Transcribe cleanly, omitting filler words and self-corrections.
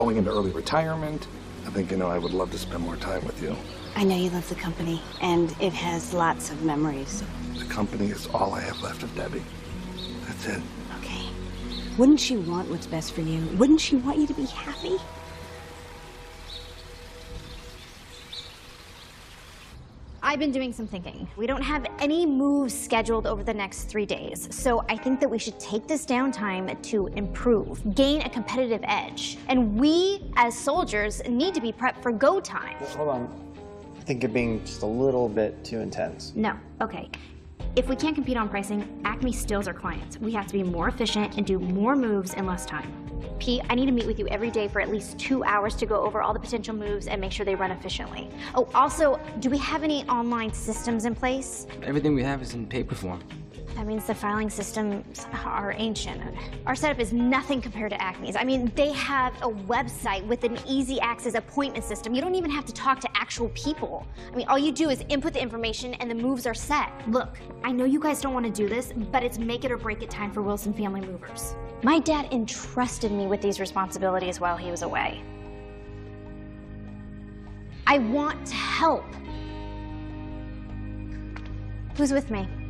going into early retirement. I think, I would love to spend more time with you. I know you love the company, and it has lots of memories. The company is all I have left of Debbie. That's it. Okay. Wouldn't she want what's best for you? Wouldn't she want you to be happy? I've been doing some thinking. We don't have any moves scheduled over the next 3 days, so I think that we should take this downtime to improve, gain a competitive edge. And we, as soldiers, need to be prepped for go time. Hold on. I think you're being just a little bit too intense. No, okay. If we can't compete on pricing, Acme steals our clients. We have to be more efficient and do more moves in less time. Pete, I need to meet with you every day for at least 2 hours to go over all the potential moves and make sure they run efficiently. Oh, also, do we have any online systems in place? Everything we have is in paper form. That means the filing systems are ancient. Our setup is nothing compared to Acme's. I mean, they have a website with an easy access appointment system. You don't even have to talk to actual people. I mean, all you do is input the information and the moves are set. Look, I know you guys don't want to do this, but it's make it or break it time for Wilson Family Movers. My dad entrusted me with these responsibilities while he was away. I want to help. Who's with me?